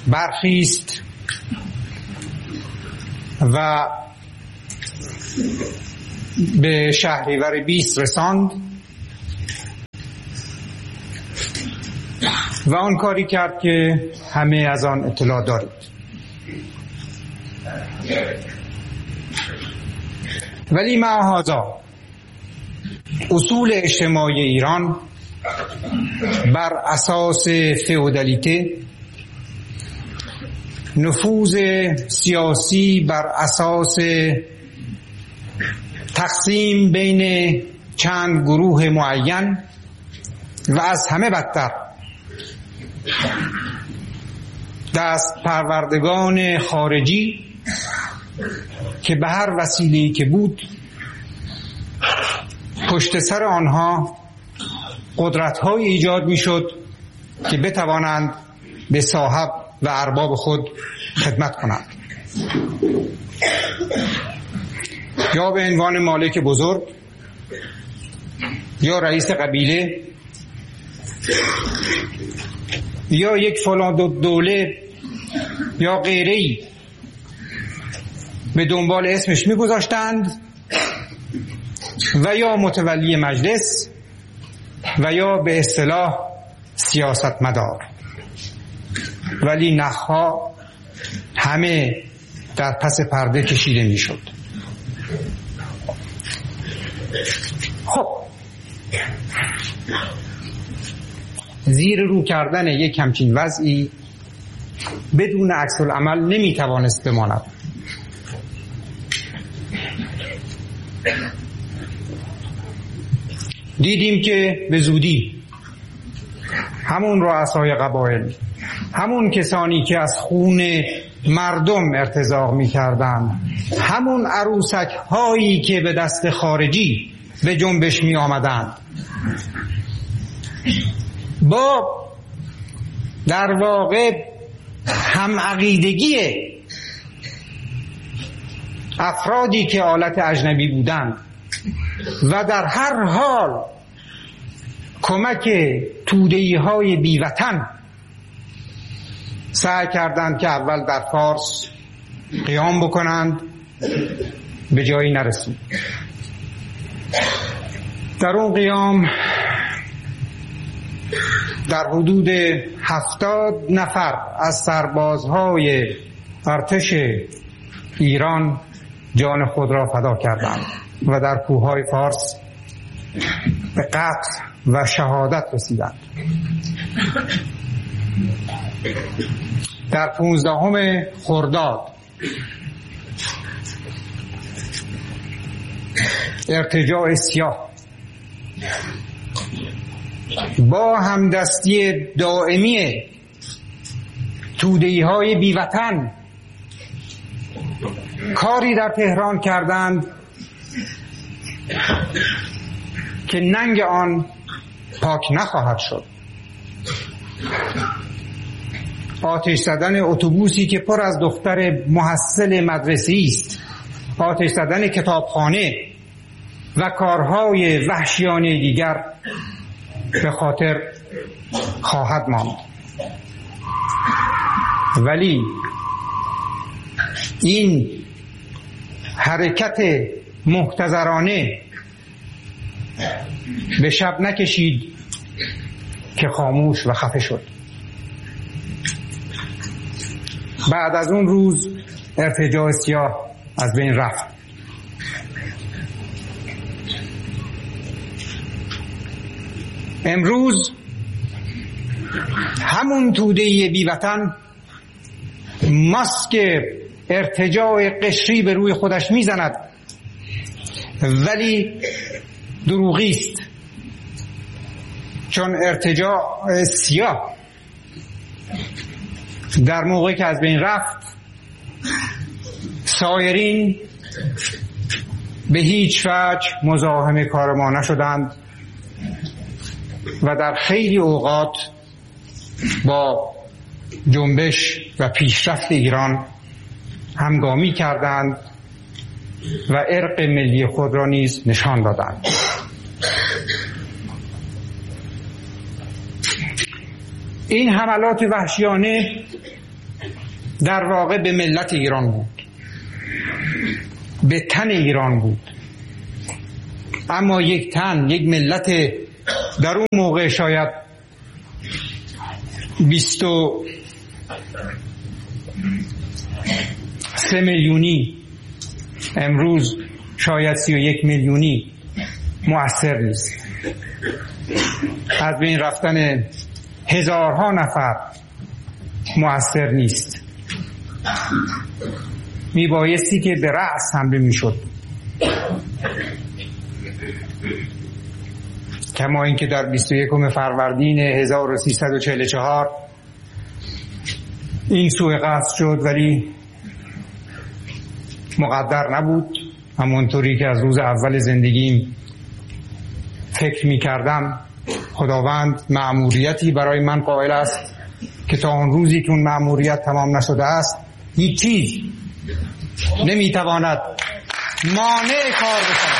برخیست و به شهریور 20 رساند و آن کاری کرد که همه از آن اطلاع دارید. ولی مع هذا اصول اجتماعی ایران بر اساس فئودالیته، نفوذ سیاسی بر اساس تقسیم بین چند گروه معین و از همه بدتر دست پروردگان خارجی که به هر وسیله‌ای که بود پشت سر آنها قدرت‌های ایجاد می‌شد که بتوانند به صاحب و ارباب خود خدمت کنند، یا به عنوان مالک بزرگ یا رئیس قبیله یا یک فلان دوله یا غیره‌ای به دنبال اسمش می‌گذاشتند و یا متولی مجلس و یا به اصطلاح سیاستمدار. ولی نخها همه در پس پرده کشیده میشد. خب زیر رو کردن یک همچین وضعی بدون عکس العمل نمیتوانست بماند. دیدیم که به زودی همون رؤسای قبایل، همون کسانی که از خون مردم ارتزاق می‌کردند، همون عروسک هایی که به دست خارجی به جنبش می آمدند، با در واقع هم عقیدگی افرادی که آلت اجنبی بودند و در هر حال کمک توده‌ای های بیوطن سعی کردند که اول در فارس قیام بکنند، به جایی نرسید. در اون قیام در حدود 70 نفر از سربازهای ارتش ایران جان خود را فدا کردند و در کوههای فارس به قتل و شهادت رسیدند. در 15 خرداد ارتجاع سیاه با همدستی دائمی توده‌ای‌های بیوطن کاری در تهران کردند که ننگ آن پاک نخواهد شد. آتش زدن اتوبوسی که پر از دختر محصل مدرسه‌ای است، آتش زدن کتابخانه و کارهای وحشیانه دیگر به خاطر خواهد ماند. ولی این حرکت محتضرانه به شب نکشید که خاموش و خفه شد. بعد از اون روز ارتجاع سیاه از بین رفت. امروز همون توده بیوطن ماسک ارتجاع قشری به روی خودش میزند، ولی دروغی است، چون ارتجاع سیاه در موقعی که از بین رفت سایرین به هیچ وجه مزاحم کار ما نشدند و در خیلی اوقات با جنبش و پیشرفت ایران همگامی کردند و ارق ملی خود را نیز نشان دادند. این حملات وحشیانه در واقع به ملت ایران بود، به تن ایران بود. اما یک تن، یک ملت در اون موقع شاید 23 میلیونی، امروز شاید 31 میلیونی مؤثر نیست. از بین رفتن هزارها نفر مؤثر نیست. میبایستی که به رأس حمله میشد، کما اینکه در 21 فروردین 1344 این سوء قصد شد، ولی مقدر نبود. همونطوری که از روز اول زندگیم فکر می‌کردم، خداوند مأموریتی برای من قائل است که تا اون روزی که اون مأموریت تمام نشده است هیچ چیز نمیتواند مانع کار بشود.